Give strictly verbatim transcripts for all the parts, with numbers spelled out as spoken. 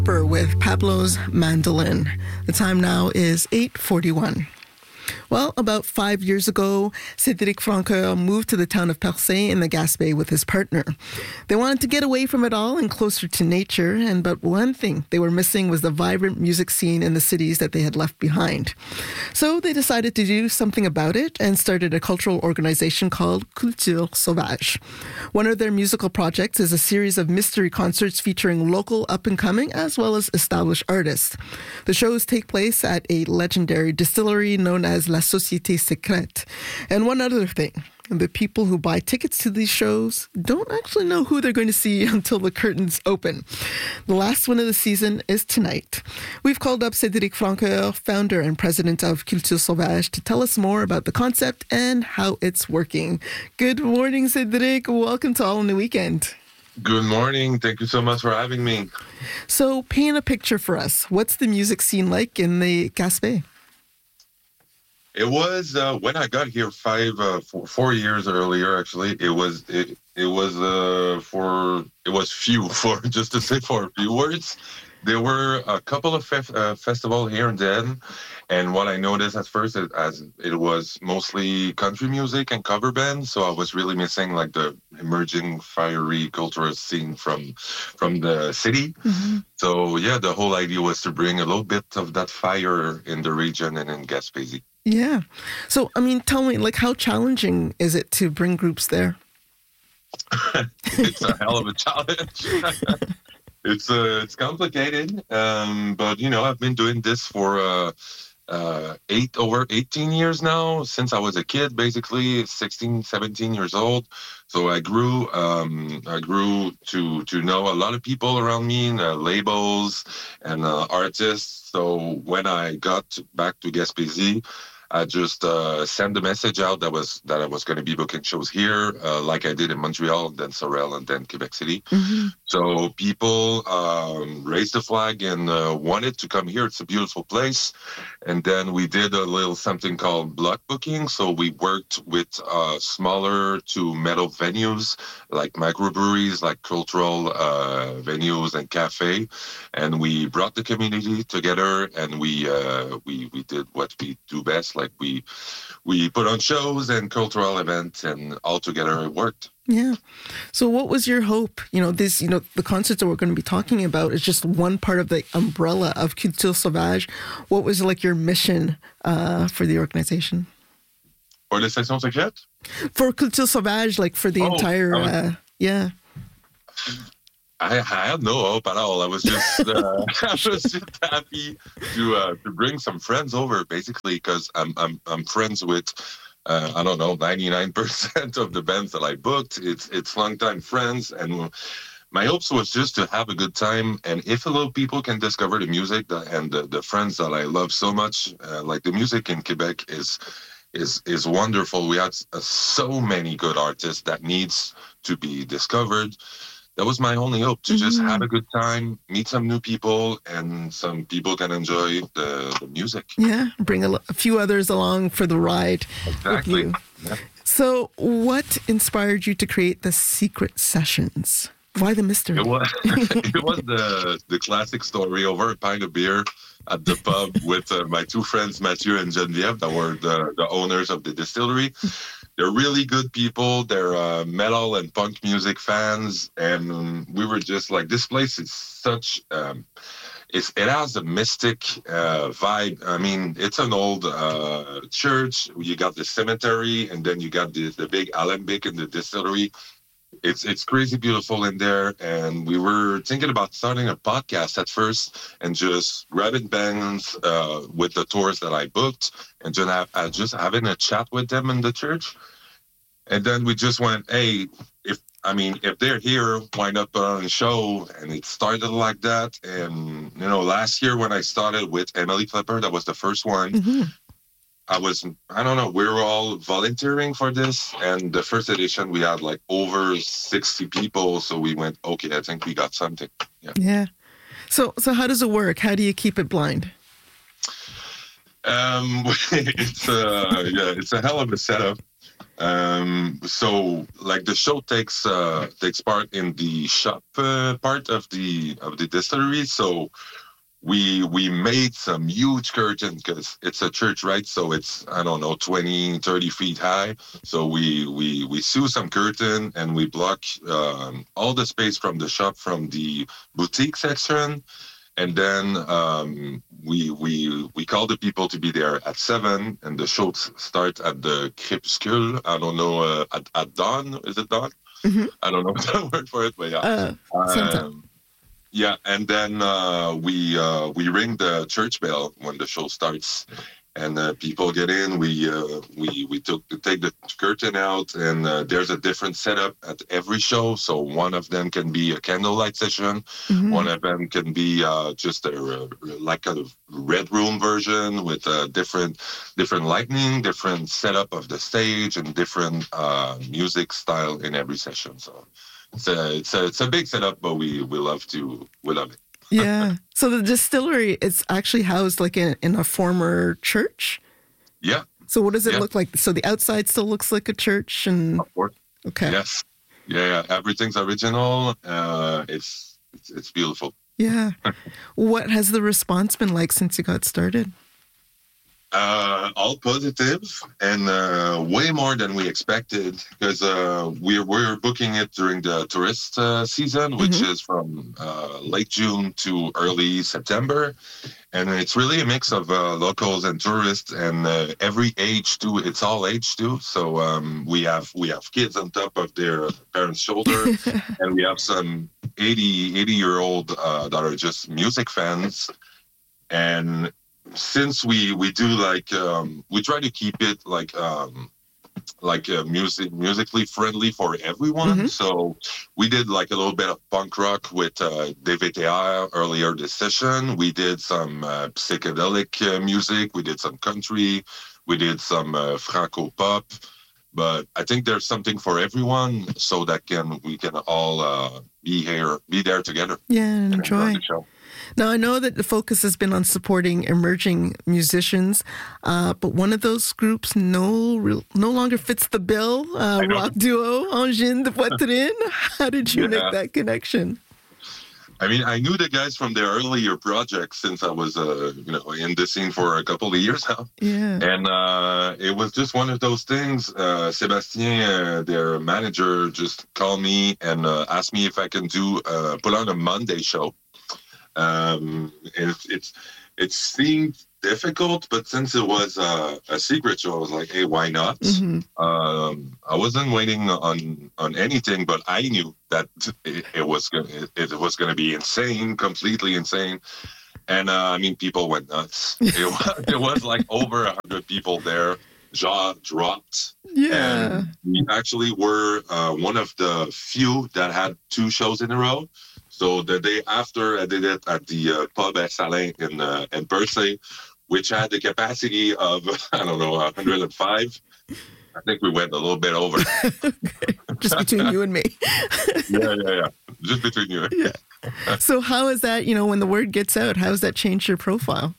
With Pablo's Mandolin. The time now is eight forty-one. Well, about five years ago, Cédric Francoeur moved to the town of Percé in the Gaspé with his partner. They wanted to get away from it all and closer to nature, and but one thing they were missing was the vibrant music scene in the cities that they had left behind. So they decided to do something about it and started a cultural organization called Culture Sauvage. One of their musical projects is a series of mystery concerts featuring local up-and-coming as well as established artists. The shows take place at a legendary distillery known as La Société Secrète. And one other thing, the people who buy tickets to these shows don't actually know who they're going to see until the curtains open. The last one of the season is tonight. We've called up Cédric Francoeur, founder and president of Culture Sauvage, to tell us more about the concept and how it's working. Good morning, Cédric. Welcome to All in the Weekend. Good morning. Thank you so much for having me. So paint a picture for us. What's the music scene like in the Gaspé? It was uh, when I got here five, uh, four, four years earlier. Actually, it was it it was uh, for it was few for just to say for a few words. There were a couple of fe- uh, festivals here and then, and what I noticed at first is as it was mostly country music and cover bands, so I was really missing like the emerging fiery cultural scene from from the city. Mm-hmm. So yeah, the whole idea was to bring a little bit of that fire in the region and in Gaspésie. Yeah. So, I mean, tell me, like, how challenging is it to bring groups there? It's a hell of a challenge. it's uh, it's complicated, um, but, you know, I've been doing this for uh, uh, eight over eighteen years now, since I was a kid, basically, sixteen, seventeen years old. So I grew um, I grew to to know a lot of people around me, uh, labels and uh, artists. So when I got back to Gaspésie, I just uh, sent the message out that was that I was going to be booking shows here, uh, like I did in Montreal, and then Sorel, and then Quebec City. Mm-hmm. So people um, raised the flag and uh, wanted to come here. It's a beautiful place. And then we did a little something called block booking. So we worked with uh, smaller to metal venues, like microbreweries, like cultural uh, venues and cafe. And we brought the community together, and we uh, we we did what we do best. Like we we put on shows and cultural events, and all together it worked. Yeah. So what was your hope? You know, this, you know, the concerts that we're going to be talking about is just one part of the umbrella of Culture Sauvage. What was like your mission uh, for the organization? For the Section Secrète? For Culture Sauvage, like for the oh, entire, was, uh, yeah. I, I had no hope at all. I was just, uh, I was just happy to uh, to bring some friends over, basically, because I'm I'm I'm friends with. Uh, I don't know, ninety-nine percent of the bands that I booked. It's it's longtime friends, and my hopes was just to have a good time. And if a little people can discover the music that, and the, the friends that I love so much, uh, like the music in Quebec is is is wonderful. We had uh, so many good artists that needs to be discovered. That was my only hope, to mm-hmm. just have a good time, meet some new people, and some people can enjoy the, the music. Yeah, bring a, a few others along for the ride. Exactly. With you. Yeah. So what inspired you to create the Secret Sessions? Why the mystery? It was, it was the, the classic story over a pint of beer at the pub with uh, my two friends, Mathieu and Geneviève, that were the, the owners of the distillery. They're really good people. They're uh, metal and punk music fans. And um, we were just like, this place is such, um, it's, it has a mystic uh, vibe. I mean, it's an old uh, church. You got the cemetery, and then you got the, the big alembic in the distillery. It's it's crazy beautiful in there, and we were thinking about starting a podcast at first and just grabbing bands uh, with the tours that I booked and just, have, uh, just having a chat with them in the church. And then we just went, hey, if I mean, if they're here, why not put on a show? And it started like that. And, you know, last year when I started with Emily Flipper, that was the first one. Mm-hmm. I was, I don't know, we were all volunteering for this. And the first edition, we had like over sixty people. So we went, okay, I think we got something. Yeah. Yeah. So, so how does it work? How do you keep it blind? Um, it's, uh, yeah, it's a hell of a setup. Um, so like the show takes uh, takes part in the shop uh, part of the of the distillery. So we we made some huge curtain because it's a church, right? So it's, I don't know, twenty, thirty feet high. So we we we sew some curtain and we block um, all the space from the shop, from the boutique section. And then um, we we we call the people to be there at seven, and the show starts at the crépuscule. I don't know, uh, at, at dawn. Is it dawn? Mm-hmm. I don't know the word for it, but yeah. Uh, um, yeah, and then uh, we uh, we ring the church bell when the show starts, and uh, people get in. We uh, we we took take the curtain out, and uh, there's a different setup at every show. So one of them can be a candlelight session, mm-hmm. one of them can be uh, just a uh, like a red room version with uh, different different lighting, different setup of the stage, and different uh, music style in every session. So. It's a, it's a it's a big setup, but we, we love to we love it. Yeah. So the distillery is actually housed like in, in a former church. Yeah. So what does it yeah. look like? So the outside still looks like a church, and of course. Okay. Yes. Yeah. yeah. Everything's original. Uh, it's it's it's beautiful. Yeah. What has the response been like since you got started? Uh, all positive, and uh, way more than we expected, because uh, we're we're booking it during the tourist uh, season, which mm-hmm. is from uh, late June to early September, and it's really a mix of uh, locals and tourists, and uh, every age too. It's all age too. So um, we have we have kids on top of their parents' shoulder, and we have some eighty, eighty year old uh, that are just music fans, and since we we do like um we try to keep it like um like uh, music musically friendly for everyone. Mm-hmm. So we did like a little bit of punk rock with uh, D V T R earlier this session. We did some uh, psychedelic uh, music. We did some country. We did some uh, Franco pop. But I think there's something for everyone, so that can we can all uh, be here, be there together. Yeah, and enjoy. enjoy the show. Now, I know that the focus has been on supporting emerging musicians, uh, but one of those groups no real, no longer fits the bill. Uh, rock duo Engine de Poitrine. How did you yeah. make that connection? I mean, I knew the guys from their earlier projects since I was, uh, you know, in the scene for a couple of years now. Yeah. And uh, it was just one of those things. Uh, Sébastien, uh, their manager, just called me and uh, asked me if I can do uh, put on a Monday show. Um, it's it's it seemed difficult, but since it was uh, a secret show, I was like, hey, why not? Mm-hmm. Um, I wasn't waiting on on anything, but I knew that it, it was gonna it, it was gonna be insane, completely insane. And uh, I mean, people went nuts. It was, it was like over a hundred people there. Jaw dropped. Yeah. And we actually were uh, one of the few that had two shows in a row. So the day after, I did it at the uh, Pub at Salin in uh, in Percé, which had the capacity of, I don't know, one hundred five. I think we went a little bit over. Okay. Just between you and me. yeah, yeah, yeah. Just between you. Yeah. So how is that, you know, when the word gets out, how has that changed your profile?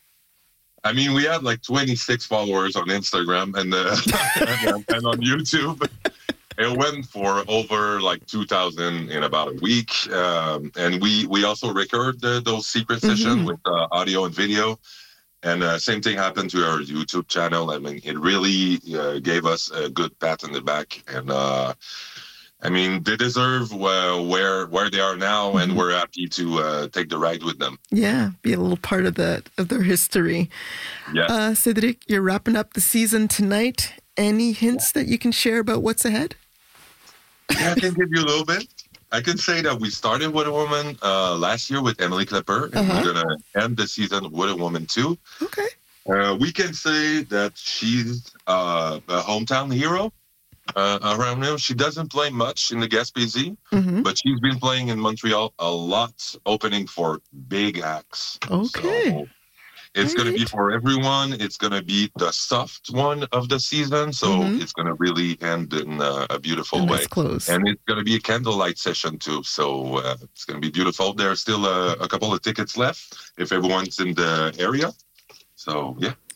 I mean, we had like twenty-six followers on Instagram and, uh, and, and on YouTube. It went for over like two thousand in about a week. Um, and we, we also record the, those secret sessions mm-hmm. with uh, audio and video. And uh, same thing happened to our YouTube channel. I mean, it really uh, gave us a good pat on the back. And uh, I mean, they deserve uh, where where they are now, mm-hmm. and we're happy to uh, take the ride with them. Yeah, be a little part of that of their history. Yeah, uh, Cédric, you're wrapping up the season tonight. Any hints that you can share about what's ahead? Yeah, I can give you a little bit. I can say that we started With a Woman uh, last year with Emily Klepper, and uh-huh. we're going to end the season with a woman too. Okay. Uh, we can say that she's uh, a hometown hero uh, around here. She doesn't play much in the Gaspésie, mm-hmm. but she's been playing in Montreal a lot, opening for big acts. Okay. So it's going to be for everyone. It's going to be the soft one of the season, so mm-hmm. it's going to really end in uh, a beautiful and way. Close. And it's going to be a candlelight session too, so uh, it's going to be beautiful. There's still a, a couple of tickets left if everyone's in the area. So yeah.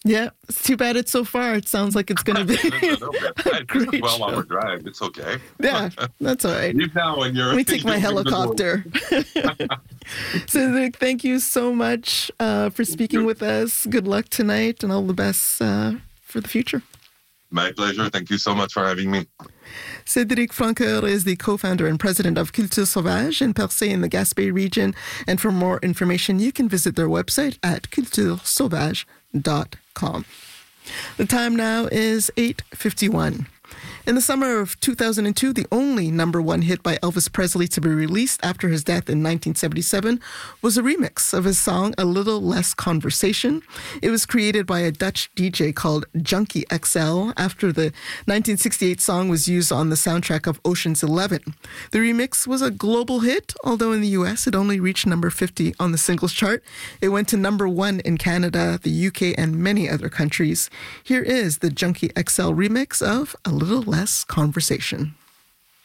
Yeah, it's too bad it's so far. It sounds like it's going to be a great twelve-hour drive. It's okay. Yeah, that's all right. Leave now when you're. Let me take my helicopter. Cédric, thank you so much uh, for speaking with us. Good luck tonight and all the best uh, for the future. My pleasure. Thank you so much for having me. Cédric Francoeur is the co-founder and president of Culture Sauvage in Percé in the Gaspé region. And for more information, you can visit their website at culture sauvage dot com. The time now is eight fifty-one. In the summer of two thousand two, the only number one hit by Elvis Presley to be released after his death in nineteen seventy-seven was a remix of his song A Little Less Conversation. It was created by a Dutch D J called Junkie X L after the nineteen sixty-eight song was used on the soundtrack of Ocean's Eleven. The remix was a global hit, although in the U S it only reached number fifty on the singles chart. It went to number one in Canada, the U K, and many other countries. Here is the Junkie X L remix of A Little Less Conversation.